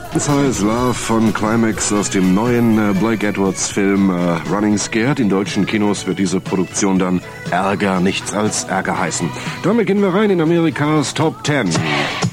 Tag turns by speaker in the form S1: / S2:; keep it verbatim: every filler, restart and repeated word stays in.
S1: Size Love von Climax aus dem neuen äh, Blake Edwards Film äh, Running Scared. In deutschen Kinos wird diese Produktion dann Ärger, nichts als Ärger heißen. Damit gehen wir rein in Amerikas Top Ten.